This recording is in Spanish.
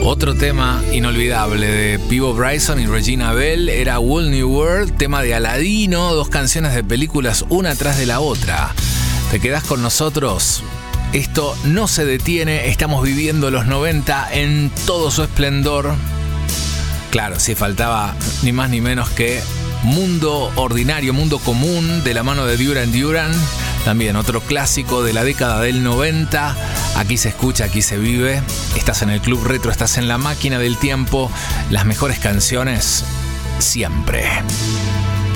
Otro tema inolvidable de Peabo Bryson y Regina Bell era Whole New World, tema de Aladino, dos canciones de películas una tras de la otra. ¿Te quedás con nosotros? Esto no se detiene, estamos viviendo los 90 en todo su esplendor. Claro, si faltaba ni más ni menos que Mundo Ordinario, Mundo Común, de la mano de Duran Duran. También otro clásico de la década del 90. Aquí se escucha, aquí se vive. Estás en el Club Retro, estás en la máquina del tiempo. Las mejores canciones siempre.